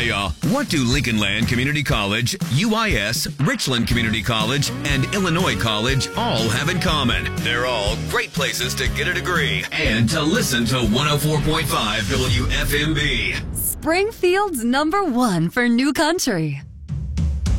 Hey, y'all. What do Lincoln Land Community College, UIS, Richland Community College, and Illinois College all have in common? They're all great places to get a degree and to listen to 104.5 WFMB. Springfield's #1 for new country.